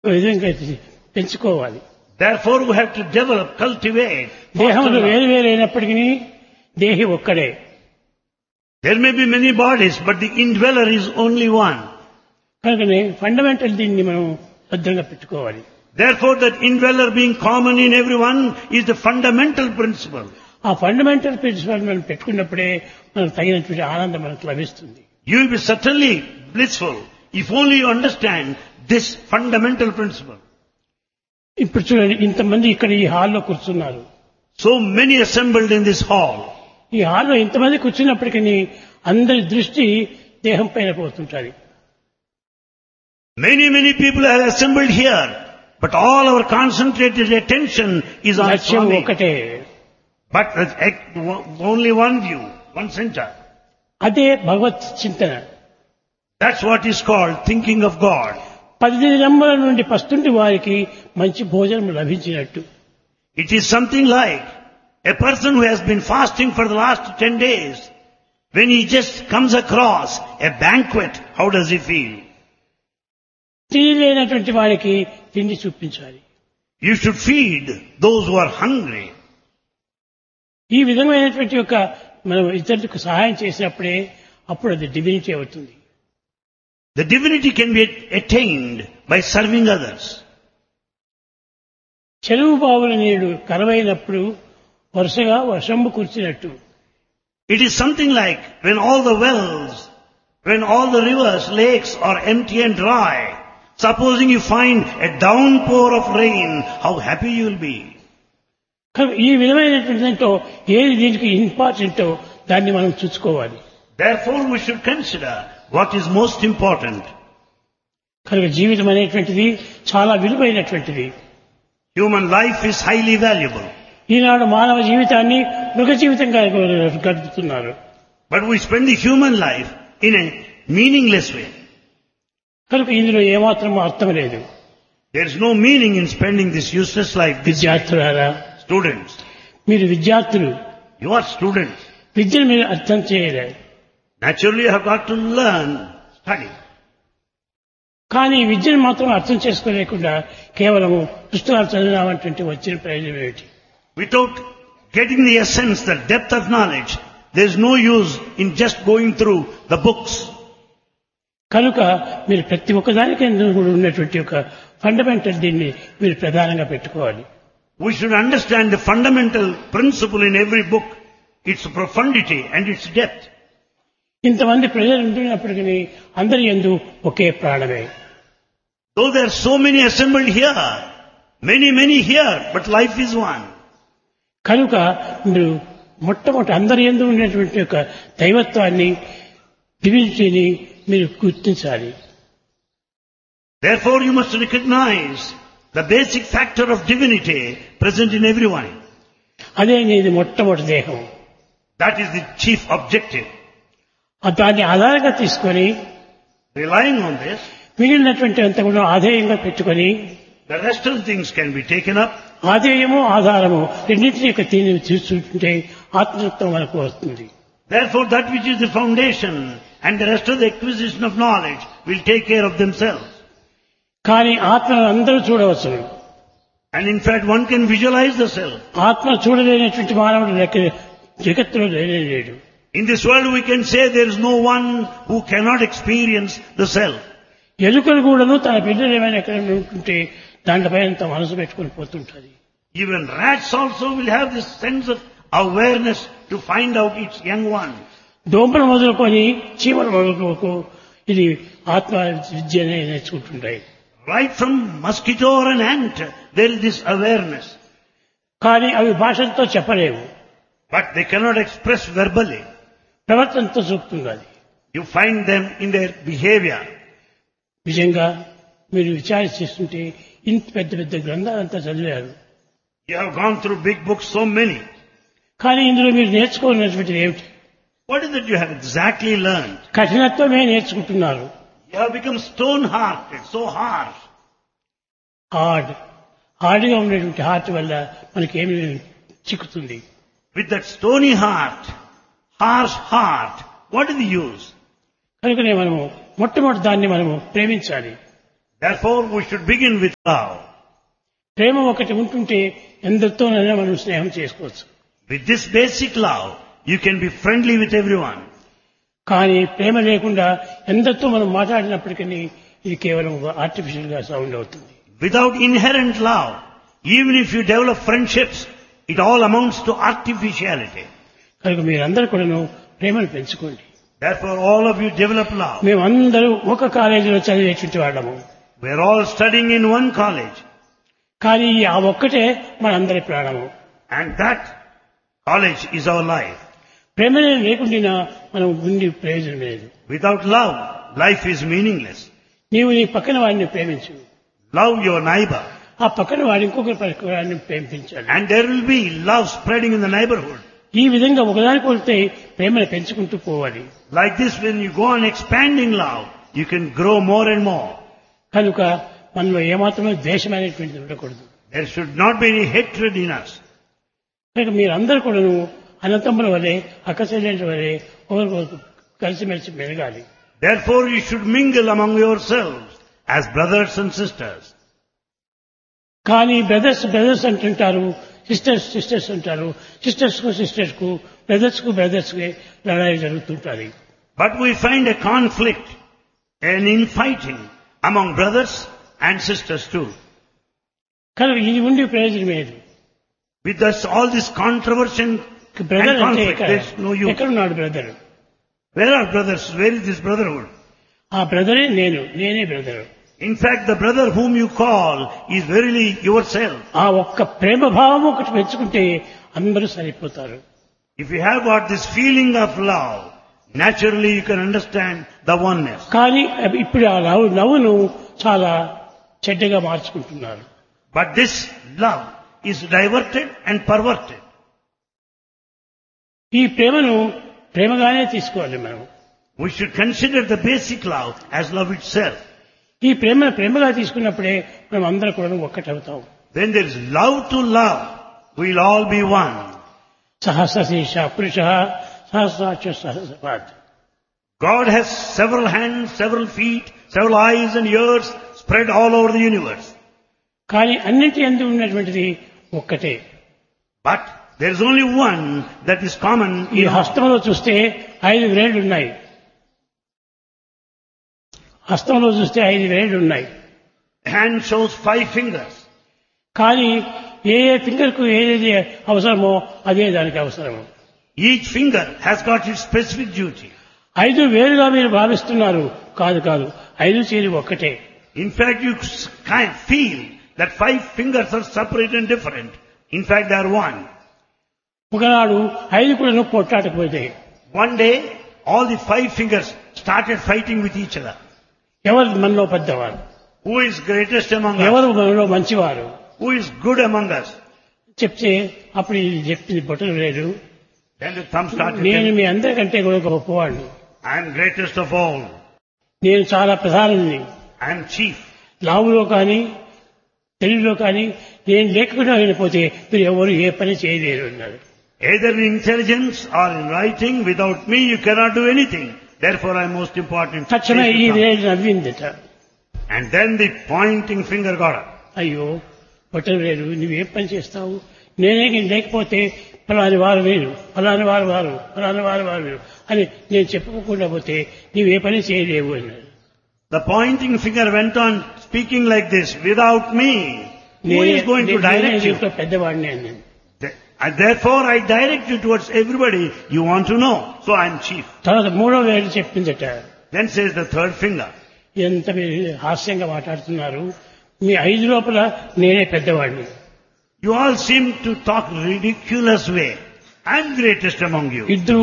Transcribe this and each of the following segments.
విధంగా పెంచుకోవాలి. Therefore we have to develop, cultivate. దేహములు వేరు వేరు అయినప్పటికీ దేహి ఒక్కడే. There may be many bodies, but the indweller is only one. కనుకనే ఫండమెంటల్ దీన్ని మనం భద్రంగా పెట్టుకోవాలి. Therefore that indweller being common in everyone is the fundamental principle. ఆ ఫండమెంటల్ ప్రిన్సిపల్ మనం పెట్టుకున్నప్పుడే మనకు తగినటువంటి ఆనందం మనకు లభిస్తుంది. You will be certainly blissful if only you understand this fundamental principle. ఇప్పుడు చూడండి, ఇంతమంది ఇక్కడ ఈ హాల్లో కూర్చున్నారు. So many assembled in this hall. ఈ హాల్లో ఇంతమంది కూర్చున్నప్పటికీ అందరి దృష్టి దేహం పైన పోతుంటారు. Many people are assembled here, but all our concentrated attention is on లక్ష్యం Swami. ఒకటే. But only one view, one center. అదే భగవత్ చింతన. That's what is called thinking of God. 10 దినముల నుండి పస్తుంటి వారికి మంచి భోజనం లభించినట్టు. It is something like a person who has been fasting for the last 10 days. When he just comes across a banquet, how does he feel? తిండి లేనటువంటి వారికి తిండి చూపించాలి. You should feed those who are hungry. ఈ విధమైనటువంటి యొక్క మనం ఇతరులకు సహాయం చేసినప్పుడే అప్పుడు అది డివినిటీ అవుతుంది. The divinity can be attained by serving others. చెరువు బావుల నీరు కరువైనప్పుడు వరుసగా వర్షంబు కురిసినట్టు. It is something like when all the wells, when all the rivers, lakes are empty and dry. Supposing you find a downpour of rain, how happy you will be. ఈ విధమైనటువంటి దాంట్లో ఏది దీనికి ఇంపార్టెంటో దాన్ని మనం చూసుకోవాలి. Therefore we should consider what is most important. కనుక జీవితం అనేటువంటిది చాలా విలువైనటువంటిది. Human life is highly valuable. ఈనాడు మానవ జీవితాన్ని మృగ జీవితంగా గడుపుతున్నారు. But we spend the human life in a meaningless way. కనుక ఇందులో ఏమాత్రం అర్థం లేదు. There is no meaning in spending this useless life. విద్యార్థులారా, Students, మీరు విద్యార్థులు, you are students. విద్యను మీరు అర్థం చేయలేదు. Naturally you have got to learn, study. కానీ విద్యను మాత్రం అర్థం చేసుకోలేకుండా కేవలము పుస్తకాలు చదివినామంటే వచ్చిన ప్రయోజనం ఏమిటి? Without getting the essence, the depth of knowledge, there is no use in just going through the books. కనుక మీరు ప్రతి ఒక్కదానికి కూడా ఉన్నటువంటి ఒక ఫండమెంటల్ దీన్ని మీరు ప్రధానంగా పెట్టుకోవాలి. We should understand the fundamental principle in every book, its profundity and its depth. ఇంతమంది ప్రజలు ఉంటున్నప్పటికీ అందరి యందు ఒకే ప్రాణమే. Though there are so many assembled here, many here, but life is one. కనుక మీరు మొట్టమొదటి అందరి యందు ఉన్నటువంటి ఒక దైవత్వాన్ని, డివినిటీని మీరు గుర్తించాలి. Therefore you must recognize the basic factor of divinity present in everyone. అదే నీది మొట్టమొదటి దేహం. That is the chief objective. దాన్ని ఆధారంగా తీసుకొని Relying on this, మిగిలినటువంటి అంతా కూడా ఆధేయంగా పెట్టుకొని the rest of the things can be taken up. ఆధేయము ఆధారము రెండింటినీ యొక్క దీన్ని చూస్తుంటే ఆత్మతత్వం మనకు వస్తుంది. Therefore that which is the foundation and the rest of the acquisition of knowledge will take care of themselves. కానీ ఆత్మను అందరూ చూడవచ్చు. And in fact one can visualize the self. ఆత్మ చూడలేనటువంటి మానవుడు జగత్తులో లేడు. In this world we can say there is no one who cannot experience the self. ఎలుకలు కూడాను తన బిడ్డలు ఏమైనా ఎక్కడ ఉంటుంటే దాంట్లపైన అంత మనసు పెట్టుకుని పోతుంటుంది. Even rats also will have this sense of awareness to find out its young ones. దోమలు మొదలుకొని చీమలు మొదలుకోకు ఇది ఆత్మ విద్యనే నేర్చుకుంటుంటాయి. Right from mosquito or an ant, there is this awareness. కానీ అవి భాషలతో చెప్పలేవు. But they cannot express verbally. ప్రవర్తనతో చూపుతుంది. You find them in their behavior. నిజంగా మీరు విచారణ చేస్తుంటే ఇంత పెద్ద పెద్ద గ్రంథాలంతా చదివారు. You have gone through big books, so many. కానీ ఇందులో మీరు నేర్చుకోవాల్సినటువంటిది ఏమిటి? What is it you have exactly learned? కఠినత్వమే నేర్చుకుంటున్నారు. You have become stone-hearted, so harsh. హార్డ్గా ఉండేటువంటి హార్ట్ వల్ల మనకేమి చిక్కుతుంది? With that stony heart, harsh heart, what is the use? కనుకనే మనము మొట్టమొదటి దాన్ని మనము ప్రేమించాలి. Therefore, we should begin with love. ప్రేమ ఒకటి ఉంటుంటే ఎందరితోనైనా మనం స్నేహం చేసుకోవచ్చు. With this basic love, you can be friendly with everyone. కానీ ప్రేమ లేకుండా ఎందరితో మనం మాట్లాడినప్పటికీ ఇది కేవలం ఆర్టిఫిషియల్ గా సౌండ్ అవుతుంది. Without inherent love, even if you develop friendships, it all amounts to artificiality. కనుక మీరందరూ కూడాను ప్రేమను పెంచుకోండి. Therefore, all of you develop love. మేమందరూ ఒక కాలేజీలో చదివేటువంటి వాళ్ళము. We are all studying in one college. కానీ ఆ ఒక్కటే మనందరి ప్రాణము. And that college is our life. ప్రేమనే లేకుండా మనం ఉండి ప్రయోజనం లేదు. Without love, life is meaningless. నీవు నీ పక్కన వాడిని ప్రేమించు. Love your neighbor. ఆ పక్కన వాడి ఇంకొకరి పక్కన వాడిని ప్రేమించాలి. And there will be love spreading in the neighborhood. ఈ విధంగా ఒకదానికి ఒకటి ప్రేమను పెంచుకుంటూ పోవాలి. Like this, when you go on expanding love, you can grow more and more. కనుక మనలో ఏమాత్రమే ద్వేషం అనేటువంటిది ఉండకూడదు. There should not be any hatred in us. కనుక మీరందరూ కూడాను అన్నతమ్ముల వలె అక్కచెల్లెళ్ళ వలె ఒకరికొకరు కలిసిమెలిసి మెలగాలి. Therefore, you should mingle among yourselves as brothers and sisters. కానీ బ్రదర్స్ అంటుంటారు, సిస్టర్స్ అంటారు. సిస్టర్స్ కు బ్రదర్స్ కు లడాయి జరుగుతుంటారు. But we find a conflict, an infighting among brothers and sisters too. కనుక ఇది ఉండి ప్రయోజనం లేదు. With us, all this controversy and brother అంటే conflict, there's no use. ఎక్కడున్నాడు brother? Where are brothers? Where is this brotherhood? ఆ బ్రదరే నేనే brother. In fact, the brother whom you call is verily yourself. ఆ ఒక్క ప్రేమ భావం ఒకటి పెంచుకుంటే అందరూ సరిపోతారు. If you have got this feeling of love, naturally you can understand the oneness. కానీ ఇప్పుడు ఆ నవ్వును చాలా చెడ్డగా మార్చుకుంటున్నారు. But this love is diverted and perverted. ఈ ప్రేమను ప్రేమగానే తీసుకోవాలి మనం. We should consider the basic love as love itself. ఈ ప్రేమను ప్రేమగా తీసుకున్నప్పుడే మనం అందరం కూడా ఒక్కటవుతాం. When there is love to love, we'll all be one. సహస్రశీర్ష పురుష సహస్రాక్ష సహస్రపాద్. God has several hands, several feet, several eyes and ears spread all over the universe. కానీ అన్నింటి యందు ఉన్నటువంటిది ఒక్కటే. But there is only one that is common ఈ in all. హస్తంలో చూస్తే 5 వేళ్లు ఉన్నాయి. హస్తంలో చూస్తే 5 వేళ్లు ఉన్నాయి. Hand shows 5 fingers. కానీ ఏ ఫింగర్ కు ఏది అవసరమో అదే దానికి అవసరము. Each finger has got its specific duty. 5 వేలుగా మీరు భావిస్తున్నారు. కాదు 5 చేరి ఒక్కటే. In fact, you kind of feel that 5 fingers are separate and different. In fact, they are one. ఒకనాడు 5 కూడా పొట్టాటకు పోతాయి. One day, all the 5 fingers started fighting with each other. ఎవరు మనలో పెద్దవారు, Who is greatest among us? ఎవరు మనలో మంచివారు Who is good among us? చెప్తే అప్పుడు ఇది చెప్పింది బొట్టలు లేదు. Then the thumb started నేను telling, మీ అందరికంటే కూడా గొప్పవాడిని. I am greatest of all. నేను చాలా ప్రధానుని. I am chief. లావులో కానీ తెలుగులో కానీ నేను లేకుండా వెళ్ళిపోతే మీరు ఎవరు ఏ పని చేయలేరు అన్నారు. Either in intelligence or in writing, without me you cannot do anything. Therefore I am most important. తక్షణమే ఈ వేలు నవ్విందట. And then the pointing finger got up. అయ్యో బొట్టలు లేదు, నువ్వేం పని చేస్తావు? నేనే లేకపోతే ఫలాని వారు వేరు, ఫలాని వారు వేరు అని నేను చెప్పుకోకుండా పోతే నీవే పని చేయలేవు అన్నాడు. The pointing finger went on speaking like this, without me, who is going to direct you? పెద్దవాడిని అన్నాను. And therefore I direct you towards everybody you want to know. So I am chief. తర్వాత 3వ వేలు చెప్పిందట. Then says the 3rd finger. ఎంత మీరు హాస్యంగా మాట్లాడుతున్నారు, మీ 5 లోపల నేనే పెద్దవాడిని. You all seem to talk ridiculous way. I am greatest among you. ఇద్దరు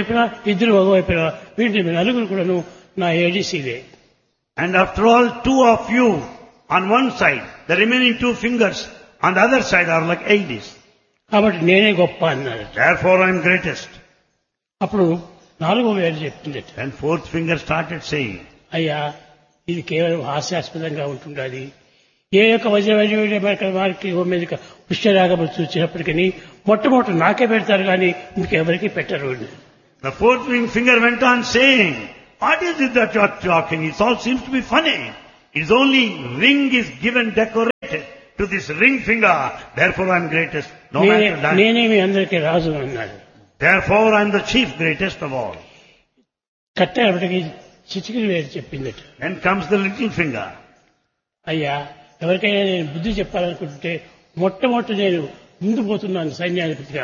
ఒకవైపున వీటి నలుగురు కూడాను నా ఏడీసీలే. And after all, 2 of you on one side, the remaining 2 fingers on the other side are like ADs. కాబట్టి నేనే గొప్ప అన్నాడు. Therefore I am greatest. అప్పుడు 4వ వేలు చెప్తుందట. And 4th finger started saying, అయ్యా ఇది కేవలం హాస్యాస్పదంగా ఉంటుండాలి. ఏ యొక్క వారికి మీద పుష్యరాగము చూసినప్పటికీ మొట్టమొదటి నాకే పెడతారు కానీ ఇంకెవరికి పెట్టరు. The 4th finger went on saying, what is it that you are talking? It all seems to be funny. It's only ring is given decorated to this ring finger. Therefore I am greatest. No matter that. నేనే మీ అందరికీ రాజు అన్నాడు. Therefore I am the chief, greatest of all. కట్టేపటికి చిటికిన వేలు చెప్పిందట. Then comes the little finger. అయ్యా, ఎవరికైనా నేను బుద్ధి చెప్పాలనుకుంటే మొట్టమొదటి నేను ముందు పోతున్నాను సైన్యాధిపతిగా.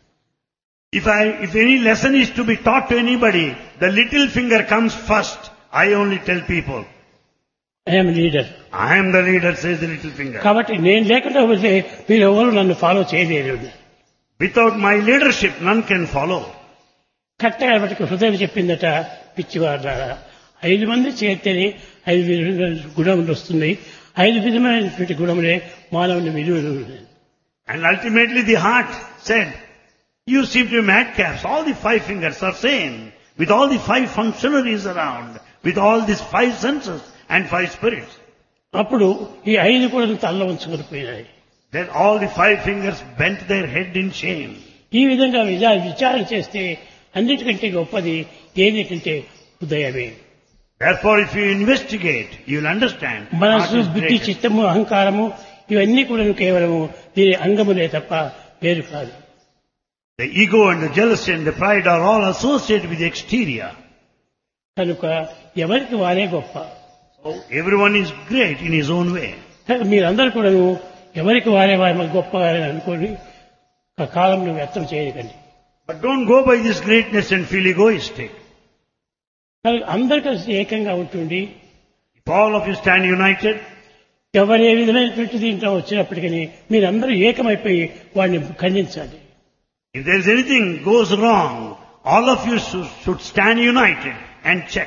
If any lesson is to be taught to anybody, the little finger comes first. I only tell people. I'm leader. I am the leader, says the little finger. కాబట్టి నేను లేకుండా పోతే మీరు ఎవరు నన్ను ఫాలో చేయలేరు. Without my leadership, none can follow. కట్టేపటికి హృదయం చెప్పిందట, పిచ్చివాడారా, 5 మంది చేస్తేనే 5 విధమైన గుణములు వస్తున్నాయి. 5 విధమైనటువంటి గుణములే మానవుని విలువలు. And ultimately the heart said, you seem to be madcaps. All the 5 fingers are same. With all the 5 functionaries around. With all these 5 senses and 5 spirits. అప్పుడు ఈ 5 కూడా తల్ల ఉంచుకొని పోయినాయి. Then all the 5 fingers bent their head in shame. ఈ విధంగా విచారణ చేస్తే అన్నిటికంటే గొప్పది ఏమిటంటే హృదయమే. Therefore if you investigate, you will understand. మనసు, బుద్ధి, చిత్తము, అహంకారము ఇవన్నీ కూడా కేవలము దీని అంగములే తప్ప వేరు కాదు. The ego and the jealousy and the pride are all associated with the exterior. కనుక ఎవరికి వారే గొప్ప. So everyone is great in his own way. మీరందరూ కూడా ఎవరికి వారే వారి గొప్పగానే అనుకోని ఆ కాలంలో వ్యర్థం చేయకండి. But don't go by this greatness and feel egoistic. అందరు కలిసి ఏకంగా ఉంటుంది. If all of you stand united, ఎవరు ఏ విధమైనటువంటి దీంట్లో వచ్చినప్పటికీ మీరందరూ ఏకమైపోయి వాడిని ఖండించాలి. if there is anything goes wrong, all of you should stand united and check.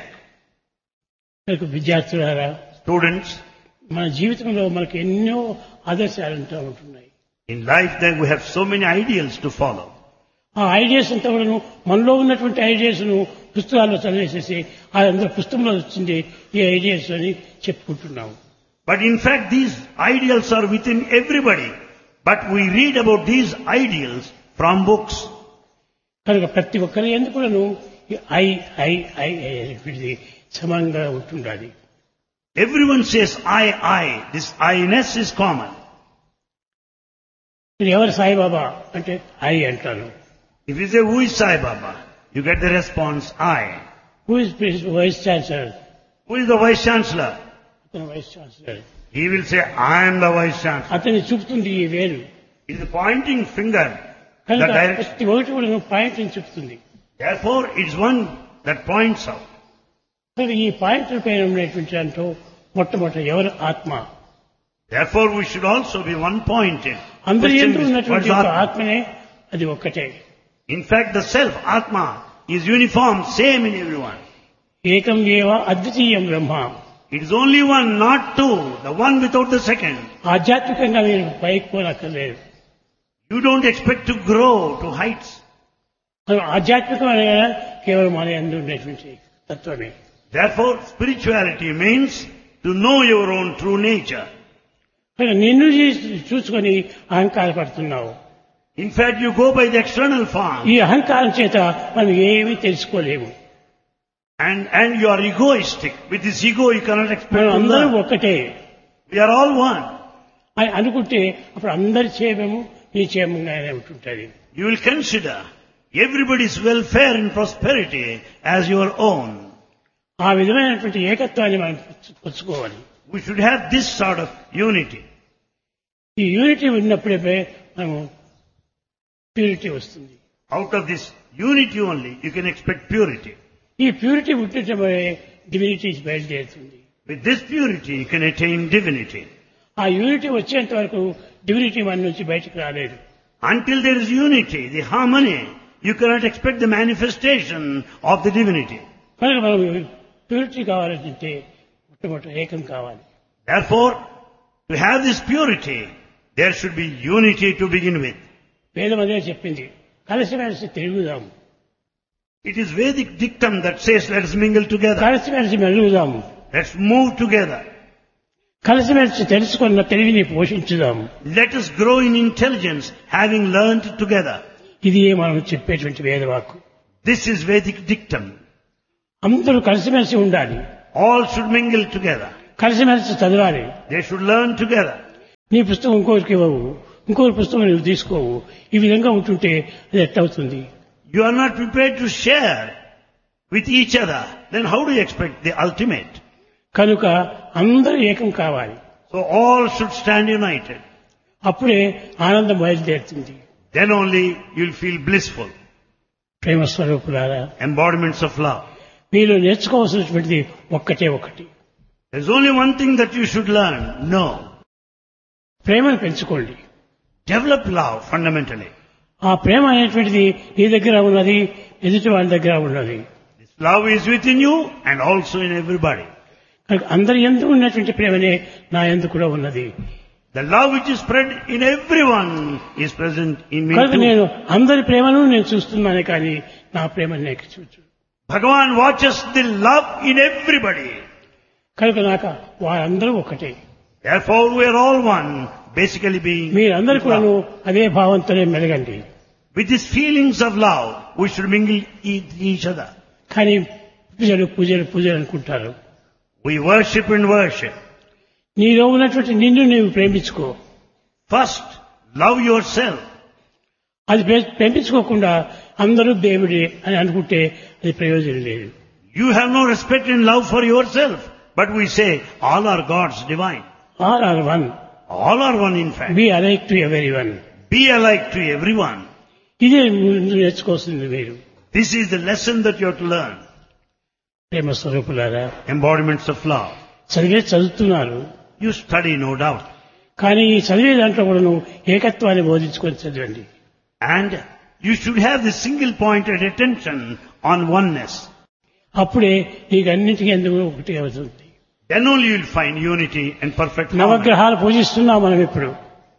విద్యార్థులారా, Students, మన జీవితంలో మనకు ఎన్నో ఆదర్శాలు ఉంటున్నాయి. in life there we have so many ideals to follow. ఆ ఐడియాస్ అంతా కూడా మనలో ఉన్నటువంటి ఐడియాస్ ను పుస్తకాల్లో చదివేసేసి అందరూ పుస్తకంలో వచ్చింది ఈ ఐడియాస్ అని చెప్పుకుంటున్నాము. But in fact these ideals are within everybody. But we read about these ideals from books. కనుక ప్రతి ఒక్కరి ఎందుకు కూడాను ఐ ఐ ఐ అనేటువంటిది సమానంగా ఉంటుండాలి. Everyone says I. This I-ness is common. ఎవరు సాయిబాబా అంటే ఐ అంటాను. If you say who is Sai Baba, you get the response I. Who is vice chancellor? Who is the Vice Chancellor? అతను vice chancellor. He will say I am the Vice Chancellor. అతన్ని చూపుతుంది ఈ వేలు. It is the pointing finger. కనుక The direction. ప్రతి ఒకటి కూడా point అని చెప్తుంది. Therefore it is one that points out. కనుక ఈ పాయింట్ పైన ఉన్నటువంటి దాంట్లో మొట్టమొదటి ఎవరు ఆత్మ. Therefore we should also be one pointed. అందరి Question ఎందు is, what ఉన్నటువంటి is Atma? ఆత్మనే అది ఒక్కటే. In fact the self, Atma, is uniform, same in everyone. ఏకం ఏవ అద్వితీయం బ్రహ్మ. It is only one, not two, the one without the second. ఆధ్యాత్మికంగా మీరు పైకి పోనక్కర్లేదు. You don't expect to grow to heights. ఆధ్యాత్మికం అనగా కేవలం మన యందు ఉండేటువంటి తత్వమే. Therefore spirituality means to know your own true nature. నిన్ను చూసుకొని అహంకారపడుతున్నావు. In fact you go by the external form. ఈ అహంకారం చేత మనం ఏమీ తెలుసుకోలేము. And you are egoistic. With this ego you cannot expect మనం to అందరం learn. ఒక్కటే We are all one. అని అనుకుంటే అప్పుడు అందరి క్షేమము నీ క్షేమంగానే ఉంటుంటుంది. You will consider everybody's welfare and prosperity as your own. ఆ విధమైనటువంటి ఏకత్వాన్ని మనం పుచ్చుకోవాలి. We should have this sort of unity. ఈ యూనిటీ ఉన్నప్పుడే మనము ప్యూరిటీ వస్తుంది. Out of this unity only you can expect purity. ఈ ప్యూరిటీ ఉంటే డివినిటీ బయలుదేరుతుంది. With this purity you can attain divinity. ఆ యూనిటీ వచ్చేంత వరకు డివినిటీ మన నుంచి బయటకు రాలేదు. Until there is unity, the harmony, you cannot expect the manifestation of the divinity. కనుక మనం ప్యూరిటీ కావాలంటే మొట్టమొదటి ఏకం కావాలి. Therefore, to have this purity, there should be unity to begin with. వేదం అదే చెప్పింది, కలిసిమెలిసి తిరుగుదాము. It is Vedic dictum that says, let us mingle together. కలిసిమెలిసి మెలుగుదాము. Let's move together. కలిసిమెలిసి తెలుసుకున్న తెలివిని పోషించుదాము. Let us grow in intelligence, having learned together. ఇది మనం చెప్పేటువంటి వేదవాక్కు. This is Vedic dictum. అందరూ కలిసిమెలిసి ఉండాలి. All should mingle together. కలిసిమెలిసి చదవాలి. They should learn together. నీ పుస్తకం ఇంకొకరికి ఇవ్వవు, ఇంకొకరి పుస్తకం నువ్వు తీసుకోవు. ఈ విధంగా ఉంటుంటే అది ఎట్టవుతుంది? You are not prepared to share with each other. Then how do you expect the ultimate? కనుక అందరూ ఏకం కావాలి. So all should stand united. అప్పుడే ఆనందం బయలుదేరుతుంది. Then only you'll feel blissful. ప్రేమ స్వరూపులారా, Embodiments of love. మీరు నేర్చుకోవాల్సినటువంటిది ఒక్కటే ఒకటి. There's only one thing that you should learn. No. ప్రేమను పెంచుకోండి. Develop love fundamentally. ఆ ప్రేమ అనేటువంటిది నీ దగ్గర ఉన్నది, ఎదుటి వాళ్ళ దగ్గర ఉన్నది. This love is within you and also in everybody. కనుక అందరి యందు ఉన్నటువంటి ప్రేమనే నా యందు కూడా ఉన్నది. The love which is spread in everyone is present in me కనుక too. నేను అందరి ప్రేమను నేను చూస్తున్నానే కానీ నా ప్రేమను నేను చూచు. Bhagavan watches the love in everybody. కనుక నాకు వారందరూ ఒకటే. Therefore we are all one, basically being మీరందరూ with కూడాను love. అదే భావంతోనే మెలగండి. With these feelings of love, we should mingle with each other. కానీ పూజలు అనుకుంటారు. We worship and worship. నీలో ఉన్నటువంటి నిన్ను నీవు ప్రేమించుకో. First, love yourself. అది ప్రేమించుకోకుండా అందరూ దేవుడే అని అనుకుంటే అది ప్రయోజనం లేదు. You have no respect and love for yourself. But we say, all are gods divine. All are one. All are one in fact. B alike to everyone. Be alike to everyone. ఇదే నేర్చుకోవాల్సింది మీరు. This is the lesson that you have to learn. ప్రేమ స్వరూపులారా, Embodiments of love. చదువుతున్నారు. You study, no doubt. కానీ ఈ చదివే దాంట్లో కూడా నువ్వు ఏకత్వాన్ని బోధించుకొని చదవండి. And you should have the single pointed attention on oneness. అప్పుడే నీకు అన్నింటికీ ఎందుకు ఒకటి అవుతుంది. Then only you will find unity and perfect harmony. నవగ్రహాలు పూజిస్తున్నాం మనం ఇప్పుడు.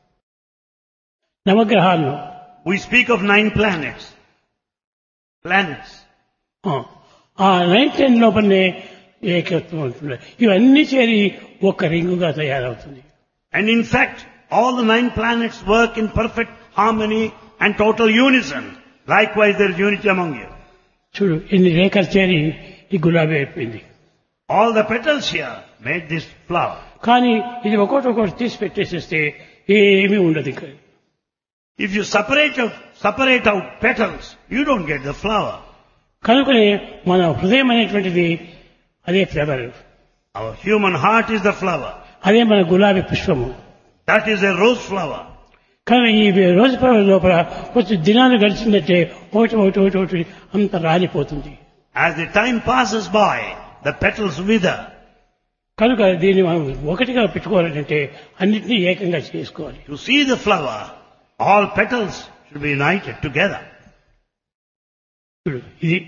నవగ్రహాలు We speak of 9 planets. Planets. ఆ 9 లోపలనే ఏకత్వం ఉంటుంది. ఇవన్నీ చేరి ఒక రింగుగా తయారవుతుంది. And in fact, all the 9 planets work in perfect harmony and total unison. Likewise, there is unity among you. చూడు, ఇన్ని రేఖలు చేరి ఈ గులాబీ అయిపోయింది. All the petals here made this flower. కానీ ఇది ఒక్కొక్కటి తీసి పెట్టేసేస్తే ఏమీ ఉండదు ఇక్కడ. If you separate out petals, you don't get the flower. కనుకనే మన హృదయం అనేటువంటిది అదే flower. Our human heart is the flower. అదే మన గులాబీ పుష్పము. That is a rose flower. కానీ ఈ రోజు ఫ్లవర్ లోపల కొంచెం దినాలు గడిచిందంటే ఒకటి అంత రాలిపోతుంది. As the time passes by, the petals wither. కనుక దీన్ని మనం ఒకటిగా పెట్టుకోవాలంటే అన్నింటినీ ఏకంగా చేసుకోవాలి. To see the flower, all petals should be united together. ఇది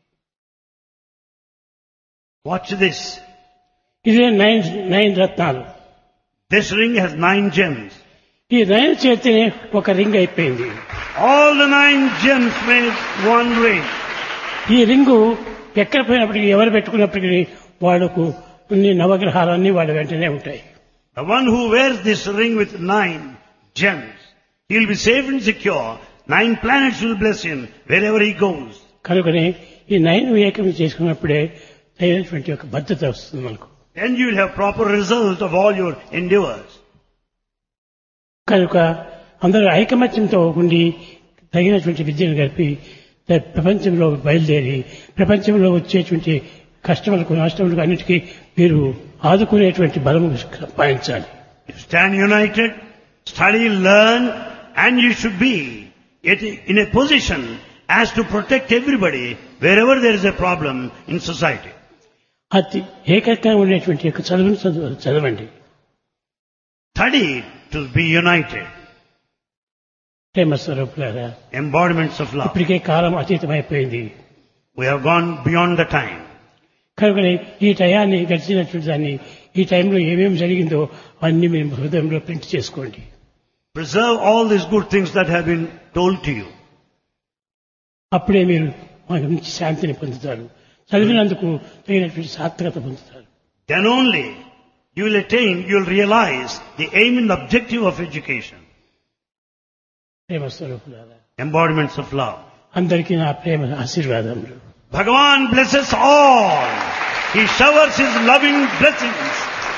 Watch this. ఇదే 9 రత్నాలు. This ring has 9 gems. ఈ 9 చేతినే ఒక రింగ్ అయిపోయింది. All the 9 gems made one ring. ఈ రింగు ఎక్కడ పోయినప్పటికీ ఎవరు పెట్టుకున్నప్పటికీ వాళ్ళకు అన్ని నవగ్రహాలన్నీ వాళ్ళ వెంటనే ఉంటాయి. The one who wears this ring with 9 gems, he will be safe and secure. 9 planets will bless him wherever he goes. కనుకనే ఈ 9 ఏకం చేసుకున్నప్పుడే తగినటువంటి ఒక భద్రత వస్తుంది మనకు. Then you will have proper result of all your endeavors. కనుక అందరూ ఐకమత్యంతో ఉండి తగినటువంటి విద్యను గడిపి ప్రపంచంలో బయలుదేరి ప్రపంచంలో వచ్చేటువంటి కష్టములకు నష్టములకు అన్నిటికీ మీరు ఆదుకునేటువంటి బలము సంపాదించాలి. You stand united, study, learn, and you should be in a position as to protect everybody wherever there is a problem in society. అతి ఏకత్వంగా ఉండేటువంటి యొక్క చదవండి. Study to be united. ప్రేమ స్వరూపులారా, Embodiments of love. ఇప్పటికే కాలం అతీతమైపోయింది. We have gone beyond the time. కనుకనే ఈ టయాన్ని గడిచినటువంటి దాన్ని ఈ టైంలో ఏమేమి జరిగిందో అన్ని మేము హృదయంలో ప్రింట్ చేసుకోండి. Preserve all these good things that have been told to you. అప్పుడే మీరు మంచి శాంతిని పొందుతారు. చదివినందుకు తగినటువంటి సార్థకత పొందుతారు. Then only you will realize the aim and objective of education. ప్రేమ స్వరూపులారా, Embodiments of love. అందరికీ నా ప్రేమ ఆశీర్వాదములు. Bhagavan blesses all. He showers his loving blessings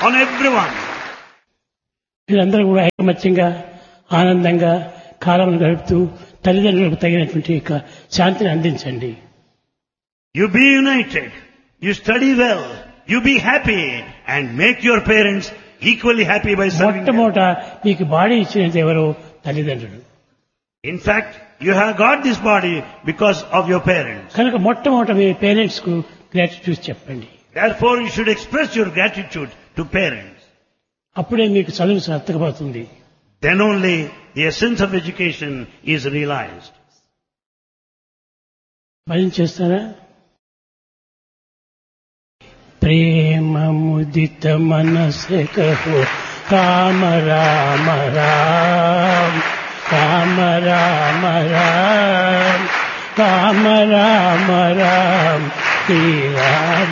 on everyone. మీరందరూ కూడా ఐకమత్యంగా ఆనందంగా కాలం గడుపుతూ తల్లిదండ్రులకు తగినటువంటి యొక్క శాంతిని అందించండి. You be united, you study well, you be happy and make your parents equally happy by serving them. మొట్టమొదట మీకు బాడీ ఇచ్చినది ఎవరో తల్లిదండ్రులు. In fact, you have got this body because of your parents. కనుక మొట్టమొదట మీ పేరెంట్స్ కు gratitude చెప్పండి. Therefore, you should express your gratitude to parents. అప్పుడే మీకు చదువు సార్థకమవుతుంది. Then only the essence of education is realized. భజన చేస్తారా? ప్రేమ ముదిత మనసే కహో రామ రామ రామ రామ రామ రామ రామ రామ రామ శ్రీ రామ